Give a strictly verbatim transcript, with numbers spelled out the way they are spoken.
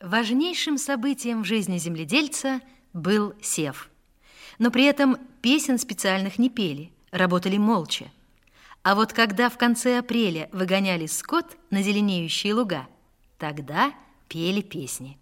Важнейшим событием в жизни земледельца был сев. Но при этом песен специальных не пели, работали молча. А вот когда в конце апреля выгоняли скот на зеленеющие луга, тогда пели песни.